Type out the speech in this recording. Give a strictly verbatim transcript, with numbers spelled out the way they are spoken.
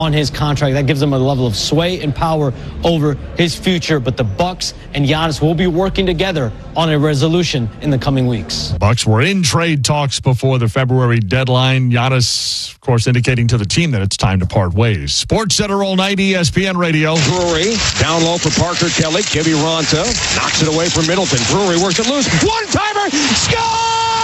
on his contract. That gives him a level of sway and power over his future. But the Bucks and Giannis will be working together on a resolution in the coming weeks. Bucks were in trade talks before the February deadline. Giannis, of course, indicating to the team that it's time to part ways. Sports Center all night, E S P N Radio. Drury down low for Parker Kelly. Kiviranta knocks it away from Middleton. Drury works it loose. One-timer. Score!